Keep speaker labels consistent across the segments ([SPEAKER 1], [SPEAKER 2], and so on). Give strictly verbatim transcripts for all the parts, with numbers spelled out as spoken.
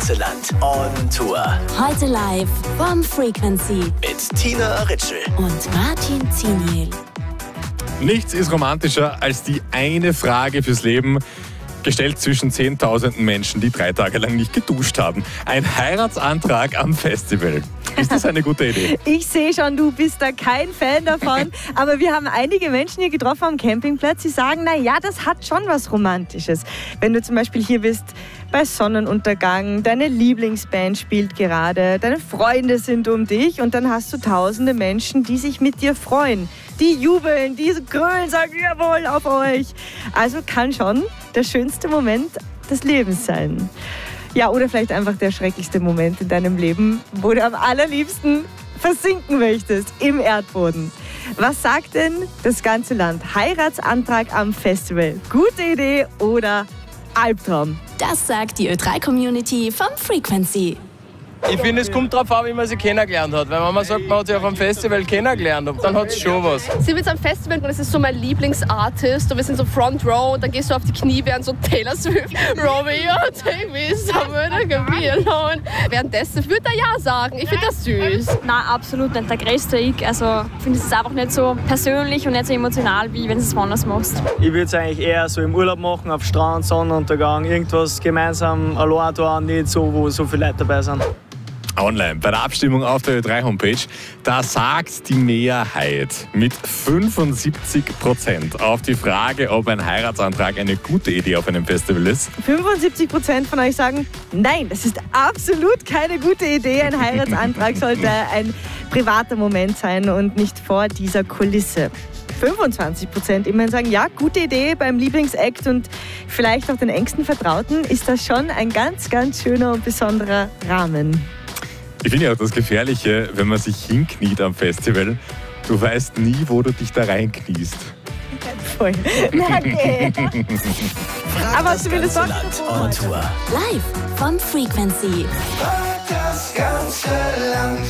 [SPEAKER 1] ganze Land on Tour.
[SPEAKER 2] Heute live vom Frequency
[SPEAKER 1] Mit Tina Ritschl
[SPEAKER 2] und Martin Ziniel.
[SPEAKER 3] Nichts ist romantischer als die eine Frage fürs Leben, gestellt zwischen zehntausenden Menschen, die drei Tage lang nicht geduscht haben. Ein Heiratsantrag am Festival. Ist das eine gute Idee?
[SPEAKER 4] Ich sehe schon, du bist da kein Fan davon. Aber wir haben einige Menschen hier getroffen am Campingplatz, die sagen, na ja, das hat schon was Romantisches. Wenn du zum Beispiel hier bist bei Sonnenuntergang, deine Lieblingsband spielt gerade, deine Freunde sind um dich und dann hast du tausende Menschen, die sich mit dir freuen. Die jubeln, die grölen, sagen, jawohl, auf euch. Also kann schon der schönste Moment des Lebens sein. Ja, oder vielleicht einfach der schrecklichste Moment in deinem Leben, wo du am allerliebsten versinken möchtest im Erdboden. Was sagt denn das ganze Land? Heiratsantrag am Festival. Gute Idee oder Albtraum?
[SPEAKER 2] Das sagt die Ö drei Community vom Frequency.
[SPEAKER 5] Ich finde, es kommt darauf an, wie man sie kennengelernt hat. Weil wenn man sagt, man hat sich auf einem Festival kennengelernt, dann hat es schon was.
[SPEAKER 6] Sind wir jetzt am Festival und es ist so mein Lieblingsartist und wir sind so Front Row und dann gehst du auf die Knie, während so Taylor Swift, Romeo, take me somewhere, give me alone. Währenddessen würde er ja sagen. Ich finde das süß.
[SPEAKER 7] Nein, absolut nicht der größte Ich. Also ich finde, es ist einfach nicht so persönlich und nicht so emotional, wie wenn du es woanders machst.
[SPEAKER 8] Ich würde es eigentlich eher so im Urlaub machen, auf Strand, Sonnenuntergang, irgendwas gemeinsam allein tun, nicht so, wo so viele Leute dabei sind.
[SPEAKER 3] Online bei der Abstimmung auf der Ö drei Homepage, da sagt die Mehrheit mit fünfundsiebzig Prozent auf die Frage, ob ein Heiratsantrag eine gute Idee auf einem Festival ist.
[SPEAKER 4] fünfundsiebzig Prozent von euch sagen, nein, das ist absolut keine gute Idee. Ein Heiratsantrag sollte ein privater Moment sein und nicht vor dieser Kulisse. fünfundzwanzig Prozent immerhin sagen, ja, gute Idee beim Lieblingsakt und vielleicht auch den engsten Vertrauten ist das schon ein ganz, ganz schöner und besonderer Rahmen.
[SPEAKER 3] Ich finde ja auch das Gefährliche, wenn man sich hinkniet am Festival. Du weißt nie, wo du dich da reinkniest.
[SPEAKER 4] Voll. Na, nee.
[SPEAKER 1] Aber das ganze Land on Tour.
[SPEAKER 2] Live vom Frequency.
[SPEAKER 9] Das ganze Land.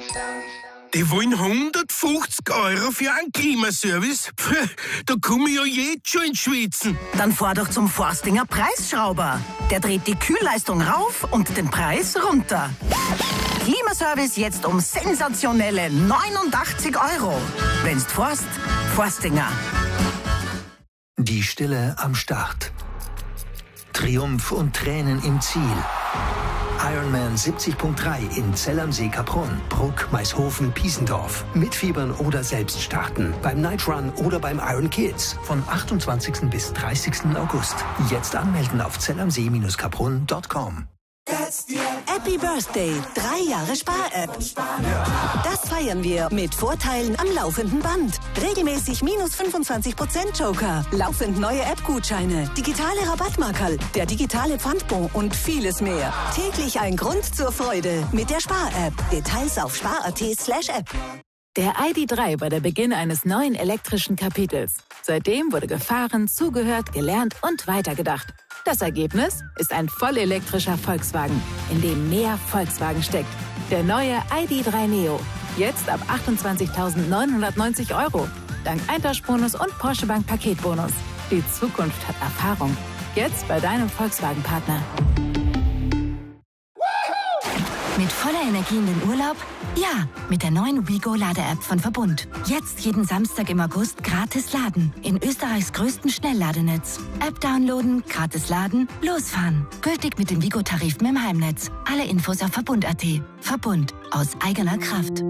[SPEAKER 9] Die wollen hundertfünfzig Euro für einen Klimaservice? Puh, da komme ich ja jetzt schon ins Schwitzen.
[SPEAKER 10] Dann fahr doch zum Forstinger Preisschrauber. Der dreht die Kühlleistung rauf und den Preis runter. Klimaservice jetzt um sensationelle neunundachtzig Euro. Wenn's forst, Forstinger.
[SPEAKER 11] Die Stille am Start. Triumph und Tränen im Ziel. Ironman siebzig Punkt drei in Zell am See, Kaprun, Bruck, Maishofen, Piesendorf. Mitfiebern oder selbst starten. Beim Night Run oder beim Iron Kids. Von achtundzwanzigsten bis dreißigsten August. Jetzt anmelden auf zell am see Bindestrich kaprun Punkt com.
[SPEAKER 12] Happy Birthday, drei Jahre Spar-App. Das feiern wir mit Vorteilen am laufenden Band. Regelmäßig minus fünfundzwanzig Prozent Joker, laufend neue App-Gutscheine, digitale Rabattmarkerl, der digitale Pfandbon und vieles mehr. Täglich ein Grund zur Freude mit der Spar-App. Details auf spar punkt at slash app.
[SPEAKER 13] Der I D drei war der Beginn eines neuen elektrischen Kapitels. Seitdem wurde gefahren, zugehört, gelernt und weitergedacht. Das Ergebnis ist ein vollelektrischer Volkswagen, in dem mehr Volkswagen steckt. Der neue I D drei Neo. Jetzt ab achtundzwanzigtausendneunhundertneunzig Euro. Dank Eintauschbonus und Porsche Bank Paketbonus. Die Zukunft hat Erfahrung. Jetzt bei deinem Volkswagen-Partner.
[SPEAKER 14] Mit voller Energie in den Urlaub? Ja, mit der neuen WeGo-Lade-App von Verbund. Jetzt jeden Samstag im August gratis laden. In Österreichs größten Schnellladenetz. App downloaden, gratis laden, losfahren. Gültig mit dem WeGo-Tarif im Heimnetz. Alle Infos auf Verbund Punkt at. Verbund. Aus eigener Kraft.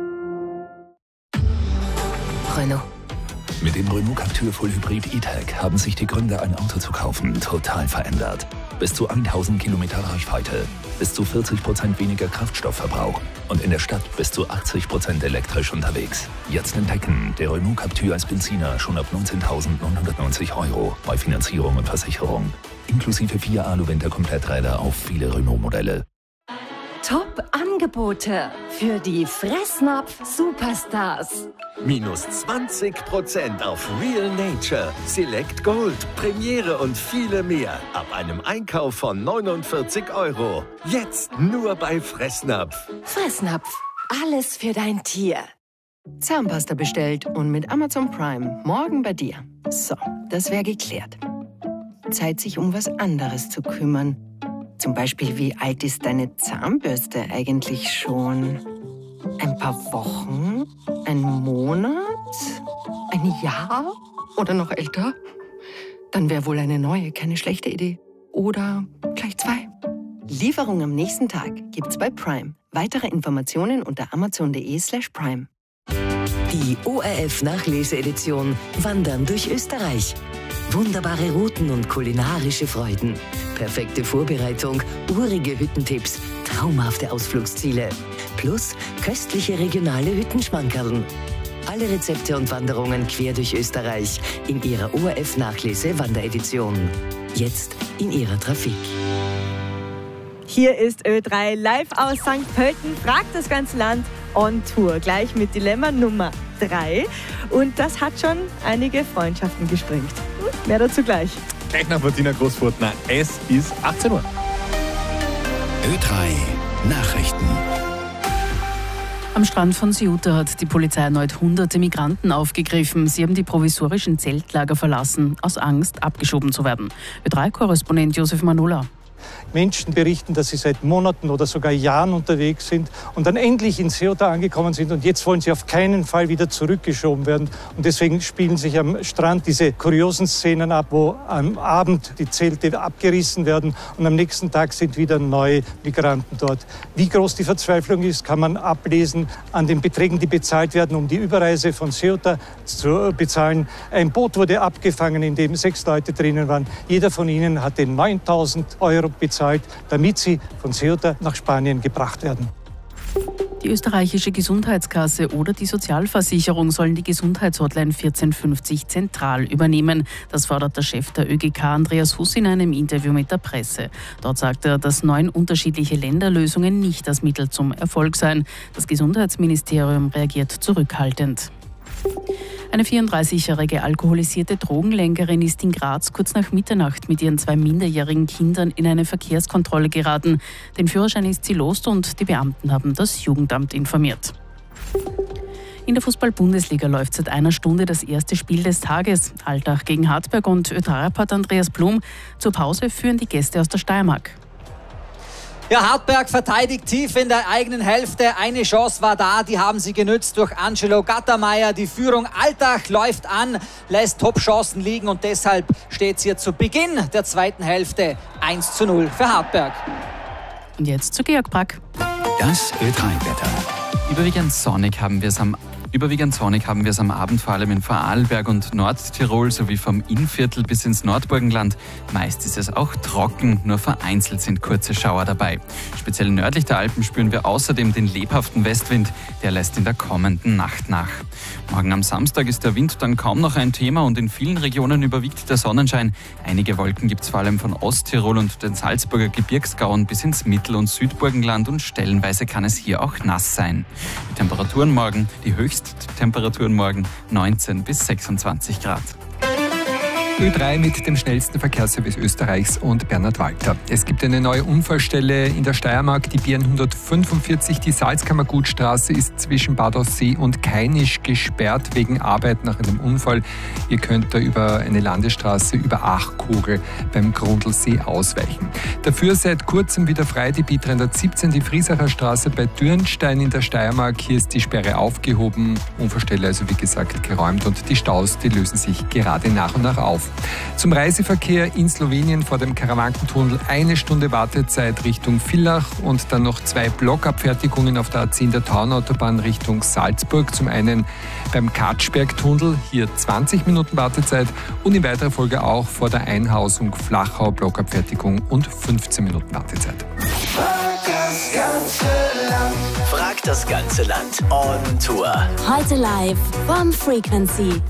[SPEAKER 11] Renault. Mit dem Renault Captur Full Hybrid E-Tech haben sich die Gründe, ein Auto zu kaufen, total verändert. Bis zu tausend Kilometer Reichweite, bis zu vierzig Prozent weniger Kraftstoffverbrauch und in der Stadt bis zu achtzig Prozent elektrisch unterwegs. Jetzt entdecken, der Renault Captur als Benziner schon ab neunzehntausendneunhundertneunzig Euro bei Finanzierung und Versicherung. Inklusive vier Alu-Winter-Kompletträder auf viele Renault-Modelle.
[SPEAKER 15] Top-Angebote für die Fressnapf Superstars.
[SPEAKER 16] Minus zwanzig Prozent auf Real Nature, Select Gold, Premiere und viele mehr. Ab einem Einkauf von neunundvierzig Euro. Jetzt nur bei Fressnapf.
[SPEAKER 15] Fressnapf. Alles für dein Tier.
[SPEAKER 17] Zahnpasta bestellt und mit Amazon Prime morgen bei dir. So, das wäre geklärt. Zeit, sich um was anderes zu kümmern. Zum Beispiel, wie alt ist deine Zahnbürste eigentlich schon? Ein paar Wochen? Ein Monat? Ein Jahr? Oder noch älter? Dann wäre wohl eine neue keine schlechte Idee. Oder gleich zwei. Lieferung am nächsten Tag gibt's bei Prime. Weitere Informationen unter amazon.de slash prime.
[SPEAKER 18] Die O R F-Nachlese-Edition Wandern durch Österreich. Wunderbare Routen und kulinarische Freuden. Perfekte Vorbereitung, urige Hüttentipps, traumhafte Ausflugsziele. Plus köstliche regionale Hüttenschmankerln. Alle Rezepte und Wanderungen quer durch Österreich in ihrer O R F-Nachlese-Wanderedition. Jetzt in ihrer Trafik.
[SPEAKER 4] Hier ist Ö drei live aus Sankt Pölten, fragt das ganze Land on Tour. Gleich mit Dilemma Nummer drei. Und das hat schon einige Freundschaften gesprengt. Mehr dazu gleich.
[SPEAKER 3] Gleich nach Martina Großfurtner. Es ist achtzehn Uhr.
[SPEAKER 11] Ö drei Nachrichten.
[SPEAKER 19] Am Strand von Ceuta hat die Polizei erneut hunderte Migranten aufgegriffen. Sie haben die provisorischen Zeltlager verlassen, aus Angst, abgeschoben zu werden. Ö drei Korrespondent Josef Manola.
[SPEAKER 20] Menschen berichten, dass sie seit Monaten oder sogar Jahren unterwegs sind und dann endlich in Ceuta angekommen sind und jetzt wollen sie auf keinen Fall wieder zurückgeschoben werden. Und deswegen spielen sich am Strand diese kuriosen Szenen ab, wo am Abend die Zelte abgerissen werden und am nächsten Tag sind wieder neue Migranten dort. Wie groß die Verzweiflung ist, kann man ablesen an den Beträgen, die bezahlt werden, um die Überreise von Ceuta zu bezahlen. Ein Boot wurde abgefangen, in dem sechs Leute drinnen waren. Jeder von ihnen hatte neuntausend Euro bezahlt, damit sie von Ceuta nach Spanien gebracht werden.
[SPEAKER 19] Die österreichische Gesundheitskasse oder die Sozialversicherung sollen die Gesundheitshotline vierzehn fünfzig zentral übernehmen. Das fordert der Chef der Ö G K, Andreas Huss, in einem Interview mit der Presse. Dort sagt er, dass neun unterschiedliche Länderlösungen nicht das Mittel zum Erfolg seien. Das Gesundheitsministerium reagiert zurückhaltend. Eine vierunddreißigjährige alkoholisierte Drogenlenkerin ist in Graz kurz nach Mitternacht mit ihren zwei minderjährigen Kindern in eine Verkehrskontrolle geraten. Den Führerschein ist sie los und die Beamten haben das Jugendamt informiert. In der Fußball-Bundesliga läuft seit einer Stunde das erste Spiel des Tages. Altach gegen Hartberg und Ö-Traport Andreas Blum. Zur Pause führen die Gäste aus der Steiermark.
[SPEAKER 21] Ja, Hartberg verteidigt tief in der eigenen Hälfte. Eine Chance war da, die haben sie genützt durch Angelo Gattermeier. Die Führung Altach läuft an, lässt Top-Chancen liegen und deshalb steht es hier zu Beginn der zweiten Hälfte eins zu null für Hartberg.
[SPEAKER 19] Und jetzt zu Georg Brack.
[SPEAKER 11] Das Ö drei Wetter.
[SPEAKER 22] Überwiegend sonnig haben wir es am Überwiegend sonnig haben wir es am Abend vor allem in Vorarlberg und Nordtirol sowie vom Innviertel bis ins Nordburgenland. Meist ist es auch trocken, nur vereinzelt sind kurze Schauer dabei. Speziell nördlich der Alpen spüren wir außerdem den lebhaften Westwind, der lässt in der kommenden Nacht nach. Morgen am Samstag ist der Wind dann kaum noch ein Thema und in vielen Regionen überwiegt der Sonnenschein. Einige Wolken gibt es vor allem von Osttirol und den Salzburger Gebirgsgauen bis ins Mittel- und Südburgenland und stellenweise kann es hier auch nass sein. Die Temperaturen morgen, die höchsten Temperaturen morgen neunzehn bis sechsundzwanzig Grad.
[SPEAKER 23] Ö drei mit dem schnellsten Verkehrsservice Österreichs und Bernhard Walter. Es gibt eine neue Unfallstelle in der Steiermark, die B N hundertfünfundvierzig. Die Salzkammergutstraße ist zwischen Bad Aussee und Kainisch gesperrt wegen Arbeit nach einem Unfall. Ihr könnt da über eine Landesstraße über Achkogel beim Grundlsee ausweichen. Dafür seit kurzem wieder frei die B dreihundertsiebzehn, die Friesacher Straße bei Dürnstein in der Steiermark. Hier ist die Sperre aufgehoben, Unfallstelle also wie gesagt geräumt und die Staus, die lösen sich gerade nach und nach auf. Zum Reiseverkehr in Slowenien vor dem Karawankentunnel eine Stunde Wartezeit Richtung Villach und dann noch zwei Blockabfertigungen auf der A zehn der Taunautobahn Richtung Salzburg. Zum einen beim Katschbergtunnel, hier zwanzig Minuten Wartezeit und in weiterer Folge auch vor der Einhausung Flachau Blockabfertigung und fünfzehn Minuten Wartezeit.
[SPEAKER 18] Frag das ganze Land. Frag das ganze Land on Tour.
[SPEAKER 2] Heute live vom Frequency.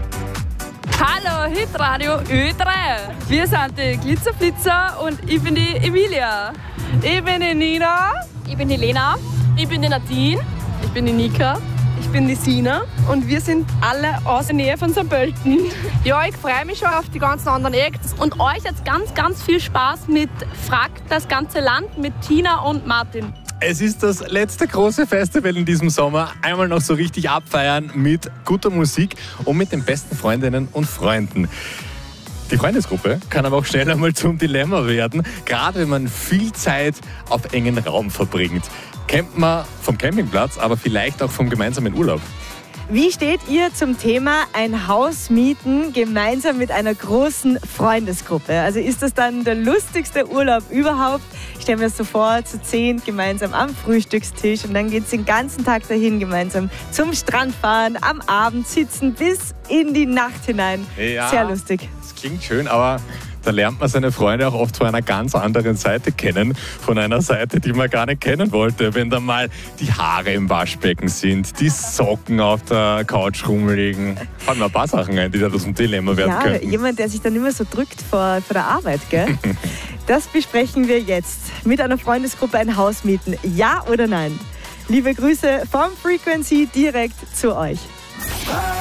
[SPEAKER 24] Hallo, Hitradio Ö drei. Wir sind die Glitzerflitzer und ich bin die Emilia. Ich bin die Nina.
[SPEAKER 6] Ich bin die Lena. Ich bin die Nadine. Ich bin die Nika.
[SPEAKER 24] Ich bin die Sina. Und wir sind alle aus der Nähe von Sankt Pölten.
[SPEAKER 6] Ja, ich freue mich schon auf die ganzen anderen Acts. Und euch jetzt ganz, ganz viel Spaß mit Frag das ganze Land mit Tina und Martin.
[SPEAKER 3] Es ist das letzte große Festival in diesem Sommer. Einmal noch so richtig abfeiern mit guter Musik und mit den besten Freundinnen und Freunden. Die Freundesgruppe kann aber auch schnell einmal zum Dilemma werden, gerade wenn man viel Zeit auf engen Raum verbringt. Campt man vom Campingplatz, aber vielleicht auch vom gemeinsamen Urlaub.
[SPEAKER 4] Wie steht ihr zum Thema ein Haus mieten gemeinsam mit einer großen Freundesgruppe? Also ist das dann der lustigste Urlaub überhaupt? Ich stelle mir das so vor, zu zehn gemeinsam am Frühstückstisch und dann geht es den ganzen Tag dahin gemeinsam zum Strand fahren, am Abend sitzen bis in die Nacht hinein.
[SPEAKER 3] Ja,
[SPEAKER 4] sehr lustig.
[SPEAKER 3] Das klingt schön, aber da lernt man seine Freunde auch oft von einer ganz anderen Seite kennen. Von einer Seite, die man gar nicht kennen wollte. Wenn dann mal die Haare im Waschbecken sind, die Socken auf der Couch rumliegen. Fallen mir ein paar Sachen ein, die da zum Dilemma werden
[SPEAKER 4] ja,
[SPEAKER 3] könnten.
[SPEAKER 4] Jemand, der sich dann immer so drückt vor, vor der Arbeit, gell? Das besprechen wir jetzt. Mit einer Freundesgruppe ein Haus mieten. Ja oder nein? Liebe Grüße vom Frequency direkt zu euch.